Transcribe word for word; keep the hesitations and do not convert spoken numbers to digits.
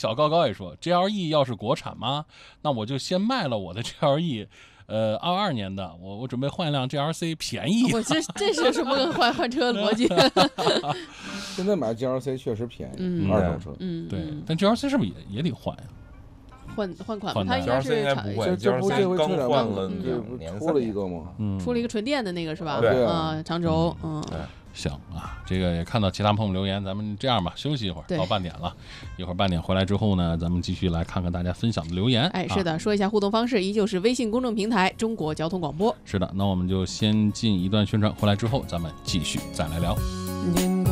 小高高也说 G L E 要是国产吗？那我就先卖了我的 G L E。呃，二二年的，我我准备换一辆 G L C， 便宜。 我这这是什么个换换车的逻辑？ 现在买 G L C 确实便宜， 嗯二手车。 嗯， 对，但 G L C 是不是也也得换呀？ 换换款换它应该是应该不会这不这回刚这两换了年两年出了一个吗？ 嗯， 出了一个纯电的那个是吧？ 对啊，长轴，嗯， 对。 行啊，这个也看到其他朋友留言，咱们这样吧，休息一会儿，到半点了，一会儿半点回来之后呢，咱们继续来看看大家分享的留言。 哎，是的，啊、说一下互动方式，依旧是微信公众平台中国交通广播。 是的，那我们就先进一段宣传，回来之后咱们继续再来聊。 年